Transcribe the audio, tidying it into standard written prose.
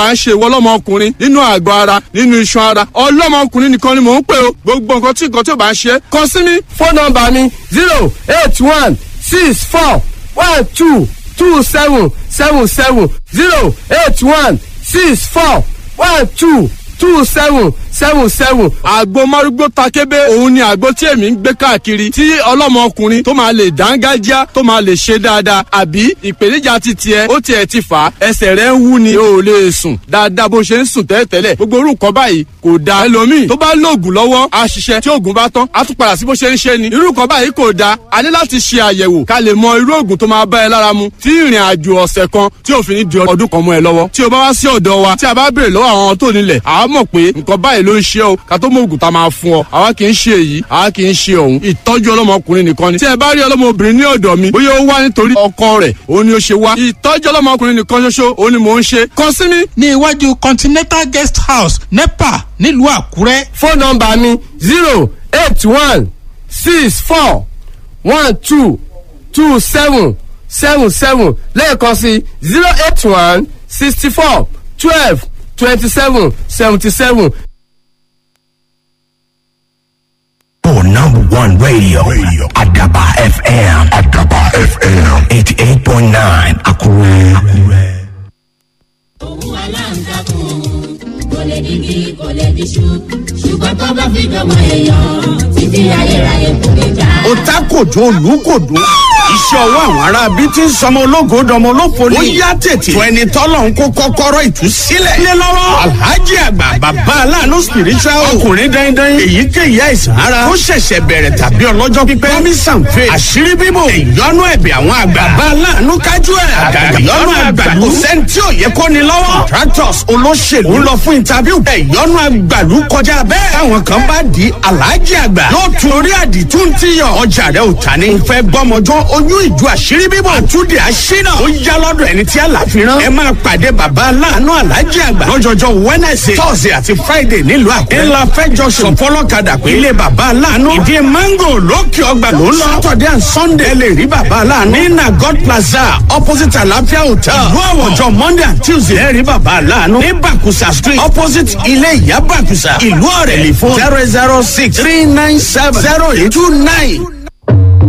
bá ń ṣe ìwọ ọlọ́mọkùnrin nínú àgọ́ ara nínú iṣan ara ọlọ́mọkùnrin nìkan ni mò ń pè o gbogbo nǹkan tí ò bá ń ṣe kàn sí mi. fóònù nọ́mbà mi 08164122777 08164122777. àgbo márúgbó takébé òun ni àgbo tí èmi ń gbé káàkiri tí ọlọ́mọkùnrin tó máa lè dángájá tó máa lè ṣe dáadáa àbí ìpèníjà ti tiẹ̀ ó tiẹ̀ ti fà á ẹsẹ̀ rẹ̀ ń wú ni o ò lè sùn dáadáa bó ṣe ń sùn tẹ́lẹ̀tẹ́lẹ̀ gbogbo orúkọ báyìí kò da ẹlòmíì tó bá lóògùn lọ́wọ́ á ṣiṣẹ́ tí oògùn bá tán á tún padà sí bó ṣe ń ṣe ni irúkọ báyìí kò da a ní láti ṣe àyẹ̀wò ká lè mọ irú oògùn tó máa bá ẹ lára mu tí ìrìn àjò ọ̀sẹ̀ kan tí òfin ní di ọdún kan mọ́ ẹ lọ́wọ́ tí o bá wá sí ọ̀dọ̀ wa tí a bá béèrè lọ́wọ́ àwọn tó nílẹ̀ àá mọ̀ pé nǹkan báyìí ló ń ṣe o ká tó mọ oògùn tá a máa fún ọ àwa kì í ṣe èyí àwa kì í ṣe òun ìtọ́jú ọlọ́mọkùnrin nìkan ni tí ẹ bá rí ọlọ́mọbìnrin ní ọ̀dọ̀ mi bóyá ó wá nítorí ọkọ rẹ̀ òun ni ó ṣe wá ìtọ́jú ọlọ́mọkùnrin nìkan ṣoṣo òun ni mò ń ṣe kàn sí mi. ní iwájú Continental Guest House NEPA nílùú Àkúrẹ́. fóònù nọ́mbà mi 08164122777 lẹ́ẹ̀kan sí 08164122777. For number one radio, Adaba FM, 88.9, Akure. Òun aláǹtakùn kò lè dìbì kò lè dìṣù ṣùgbọ́n tó bá fi dọ̀mọ́ èèyàn títí ayérayé kò lè já. ó ta kòjó olùkòdó iṣẹ́ ọwọ́ àwọn ará bíi ti ń sọmọ ológo dọmọ olófo ni. ó yá tètè tó ẹni tọ́lọ̀ ń kó kọ́kọ́rọ́ ìtúsílẹ̀. lé lọ́wọ́ alhaji àgbà bàbá aláàánú spiritual ọkùnrin dandan èyíkéyìí àìsàn ara ó ṣẹ̀ṣẹ̀ bẹ̀rẹ̀ tàbí ọlọ́jọ́ pípẹ́. promisan faith àṣírí bíbò ìyọnu ẹ̀bẹ̀ àwọn àgbà bàbá aláàánú kájú ẹ̀ àgàgà ìyọnu àgbàlú sẹ́ni tí ò yẹ kó ni lọ́wọ́. contractors olóṣèlú ń lọ fún interview ìyọnu àgbàlú kọjá bẹ́ẹ̀. táwọn kan bá di alhaji àgbà yóò tún orí àdìtú ti yọ ọjà rẹ ò ta ni. ìfẹ́ gbọ́mọjọ́ oyún ìjọ àṣírí bíbọ̀ àtúndì àṣínà ó yá lọ́dọ̀ ẹni tí àlàfíran. ẹ máa pàdé bàbá aláàánú alájí àgbà lọ́jọ́jọ́ Wednesday Thursday àti Friday nílùú Àkúrẹ́. ńlá fẹjọ sùn fọlọ́kadà pé ilé bàbá aláàánú ìdí mango lókè ọgbà ló ń lọ. Saturday and Sunday ẹ lè rí bàbá aláàánú ní Nagot Plaza opposite Àlàáfíà Hotel. ìlú àwọ̀jọ Monday and Tuesday ẹ rí bàbá aláàánú ní Bàkùsà Street opposite ilé ìyá Bàkùsà ìlú Ọ̀rẹ́lì fún 006-397-0829.